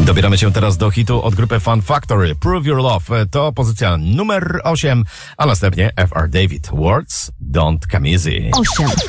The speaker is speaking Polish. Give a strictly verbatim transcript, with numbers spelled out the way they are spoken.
Dobieramy się teraz do hitu od grupy Fun Factory. Prove Your Love to pozycja numer osiem, a następnie F R David. Words Don't Come Easy. osiem.